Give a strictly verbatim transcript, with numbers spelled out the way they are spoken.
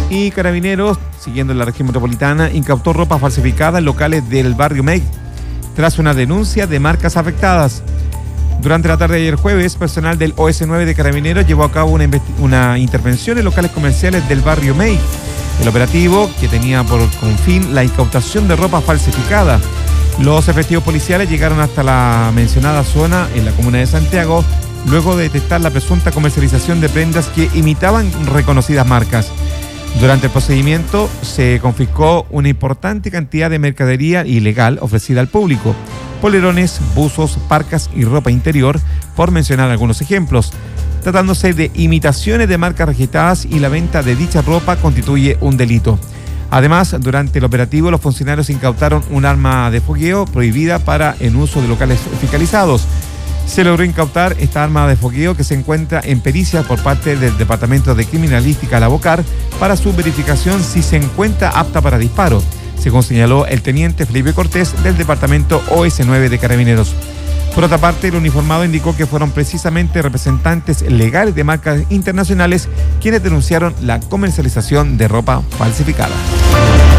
Y Carabineros, siguiendo en la región metropolitana, incautó ropa falsificada en locales del barrio Meig, tras una denuncia de marcas afectadas. Durante la tarde de ayer jueves, personal del O S nueve de Carabineros llevó a cabo una, una intervención en locales comerciales del barrio Meig. El operativo, que tenía por con fin la incautación de ropa falsificada. Los efectivos policiales llegaron hasta la mencionada zona en la comuna de Santiago, luego de detectar la presunta comercialización de prendas que imitaban reconocidas marcas. Durante el procedimiento se confiscó una importante cantidad de mercadería ilegal ofrecida al público: polerones, buzos, parcas y ropa interior, por mencionar algunos ejemplos. Tratándose de imitaciones de marcas registradas, y la venta de dicha ropa constituye un delito. Además, durante el operativo, los funcionarios incautaron un arma de fogueo prohibida para en uso de locales fiscalizados. Se logró incautar esta arma de fogueo, que se encuentra en pericia por parte del Departamento de Criminalística Lavocar para su verificación si se encuentra apta para disparo, según señaló el teniente Felipe Cortés del Departamento O S nueve de Carabineros. Por otra parte, el uniformado indicó que fueron precisamente representantes legales de marcas internacionales quienes denunciaron la comercialización de ropa falsificada.